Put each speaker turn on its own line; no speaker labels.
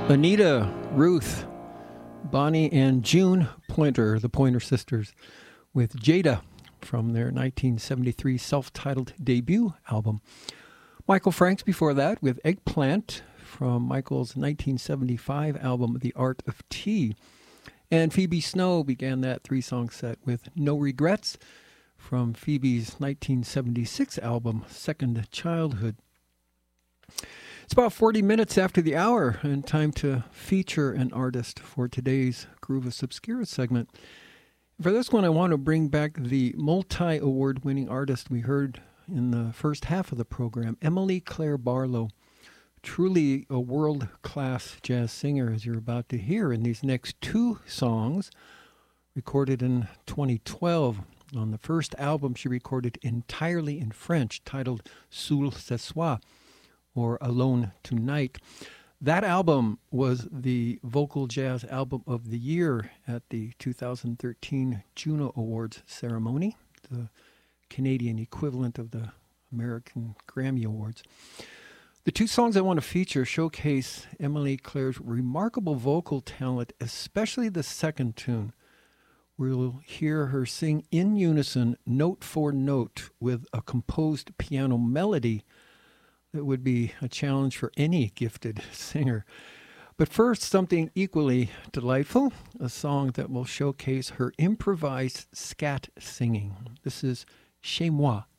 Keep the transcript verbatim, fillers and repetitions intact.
Anita, Ruth, Bonnie, and June Pointer, the Pointer Sisters, with Jada from their nineteen seventy-three self-titled debut album. Michael Franks before that with Eggplant from Michael's nineteen seventy-five album, The Art of Tea. And Phoebe Snow began that three-song set with No Regrets from Phoebe's nineteen seventy-six album, Second Childhood. It's about forty minutes after the hour and time to feature an artist for today's Groovus Obscura segment. For this one, I want to bring back the multi-award winning artist we heard in the first half of the program, Emily Claire Barlow. Truly a world-class jazz singer, as you're about to hear in these next two songs, recorded in twenty twelve. On the first album, she recorded entirely in French, titled Seul ce soir, or Alone Tonight. That album was the Vocal Jazz Album of the Year at the two thousand thirteen Juno Awards ceremony, the Canadian equivalent of the American Grammy Awards. The two songs I want to feature showcase Emily Claire's remarkable vocal talent, especially the second tune. We'll hear her sing in unison, note for note, with a composed piano melody that would be a challenge for any gifted singer. But first, something equally delightful, a song that will showcase her improvised scat singing. This is Chez Moi.